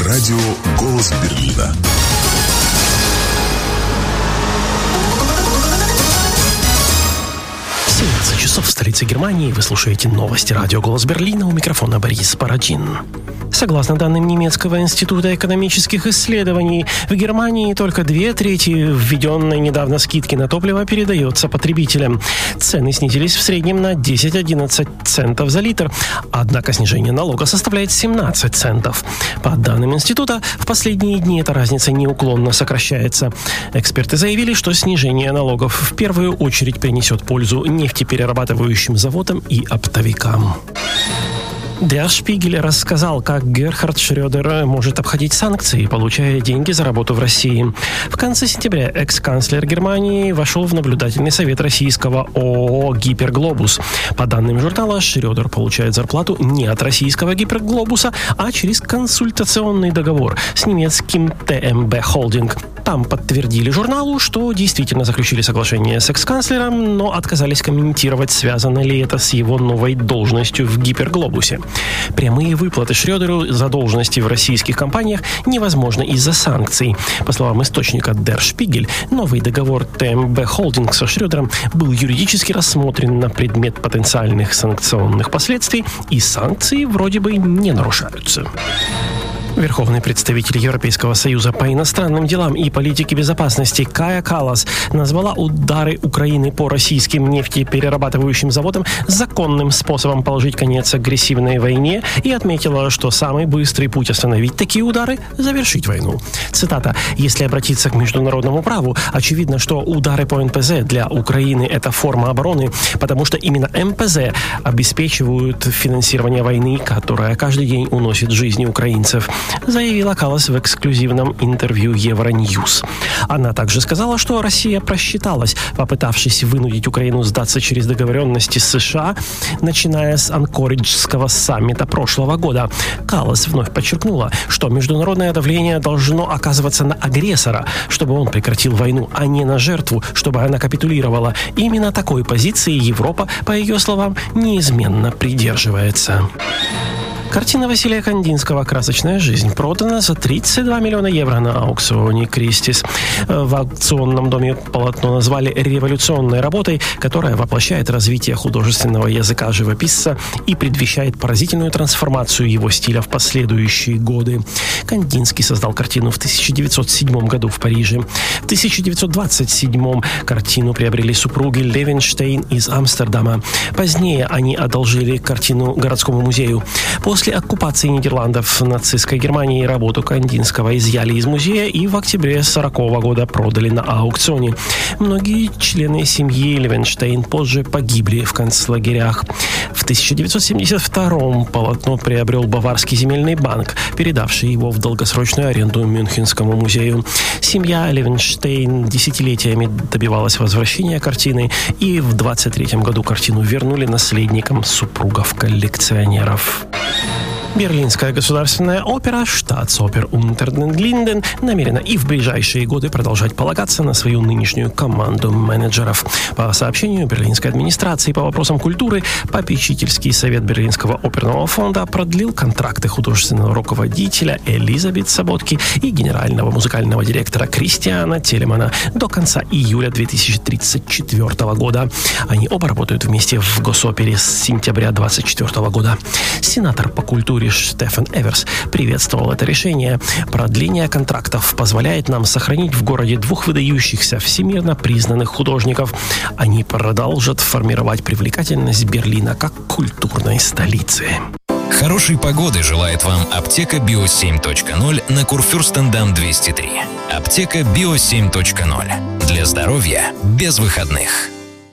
Радио «Голос Берлина». Часов в столице Германии. Вы слушаете новости радио «Голос Берлина». У микрофона Борис Параджин. Согласно данным немецкого института экономических исследований, в Германии только 2/3 введенной недавно скидки на топливо передается потребителям. Цены снизились в среднем на 10-11 центов за литр, однако снижение налога составляет 17 центов. По данным института, в последние дни эта разница неуклонно сокращается. Эксперты заявили, что снижение налогов в первую очередь принесет пользу нефтеперерабатывающим заводам и оптовикам. Der Spiegel рассказал, как Герхард Шрёдер может обходить санкции, получая деньги за работу в России. В конце сентября экс-канцлер Германии вошел в наблюдательный совет российского ООО «Гиперглобус». По данным журнала, Шрёдер получает зарплату не от российского «Гиперглобуса», а через консультационный договор с немецким ТМБ Холдинг. Там подтвердили журналу, что действительно заключили соглашение с экс-канцлером, но отказались комментировать, связано ли это с его новой должностью в «Гиперглобусе». Прямые выплаты Шрёдеру задолженности в российских компаниях невозможно из-за санкций. По словам источника Der Spiegel, новый договор ТМБ Холдинг со Шрёдером был юридически рассмотрен на предмет потенциальных санкционных последствий, и санкции вроде бы не нарушаются. Верховный представитель Европейского союза по иностранным делам и политике безопасности Кая Каллас назвала удары Украины по российским нефтеперерабатывающим заводам законным способом положить конец агрессивной войне и отметила, что самый быстрый путь остановить такие удары – завершить войну. Цитата: «Если обратиться к международному праву, очевидно, что удары по НПЗ для Украины – это форма обороны, потому что именно МПЗ обеспечивают финансирование войны, которая каждый день уносит жизни украинцев», заявила Каллас в эксклюзивном интервью Евроньюз. Она также сказала, что Россия просчиталась, попытавшись вынудить Украину сдаться через договоренности с США, начиная с Анкориджского саммита прошлого года. Каллас вновь подчеркнула, что международное давление должно оказываться на агрессора, чтобы он прекратил войну, а не на жертву, чтобы она капитулировала. Именно такой позиции Европа, по ее словам, неизменно придерживается. Картина Василия Кандинского «Красочная жизнь» продана за 32 миллиона евро на аукционе «Кристис». В аукционном доме полотно назвали революционной работой, которая воплощает развитие художественного языка живописца и предвещает поразительную трансформацию его стиля в последующие годы. Кандинский создал картину в 1907 году в Париже. В 1927 картину приобрели супруги Левенштейн из Амстердама. Позднее они одолжили картину городскому музею. После оккупации Нидерландов нацистской Германией работу Кандинского изъяли из музея и в октябре 1940 года продали на аукционе. Многие члены семьи Левенштейн позже погибли в концлагерях. В 1972 полотно приобрел Баварский земельный банк, передавший его в долгосрочную аренду Мюнхенскому музею. Семья Левенштейн десятилетиями добивалась возвращения картины, и в 1923 году картину вернули наследникам супругов-коллекционеров. Берлинская государственная опера Staatsoper Unter den Linden намерена и в ближайшие годы продолжать полагаться на свою нынешнюю команду менеджеров. По сообщению берлинской администрации по вопросам культуры, попечительский совет Берлинского оперного фонда продлил контракты художественного руководителя Элизабет Саботки и генерального музыкального директора Кристиана Телемана до конца июля 2034 года. Они оба работают вместе в Госопере с сентября 2024 года. Сенатор по культуре Штефан Эверс приветствовал это решение. Продление контрактов позволяет нам сохранить в городе двух выдающихся всемирно признанных художников. Они продолжат формировать привлекательность Берлина как культурной столицы. Хорошей погоды желает вам аптека Био7.0 на Курфюрстендам 203. Аптека Био7.0. Для здоровья без выходных.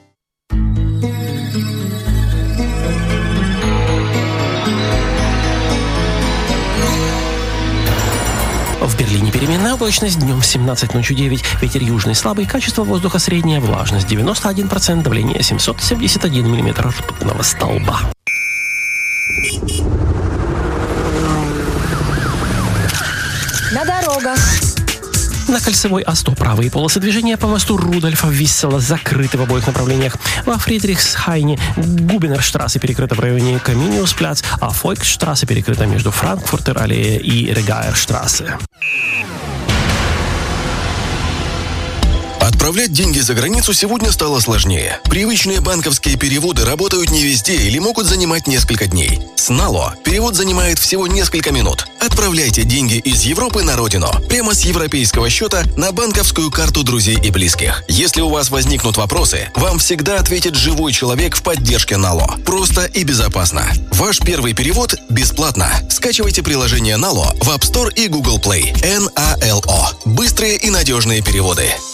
В Берлине переменная облачность, днем 17, ночью 9, ветер южный слабый, качество воздуха средняя, влажность 91%, давление 771 мм ртутного столба. На дорогах. На Кольцевой А100 правые полосы движения по мосту Рудольфа Виссела закрыты в обоих направлениях. Во Фридрихсхайне Губинерштрассе перекрыта в районе Каминиус-Пляц, а Фольксштрассе перекрыта между Франкфуртер-аллеей и Регаерштрассе. Отправлять деньги за границу сегодня стало сложнее. Привычные банковские переводы работают не везде или могут занимать несколько дней. С Nalo перевод занимает всего несколько минут. Отправляйте деньги из Европы на родину, прямо с европейского счета на банковскую карту друзей и близких. Если у вас возникнут вопросы, вам всегда ответит живой человек в поддержке Nalo. Просто и безопасно. Ваш первый перевод бесплатно. Скачивайте приложение Nalo в App Store и Google Play. Nalo. Быстрые и надежные переводы.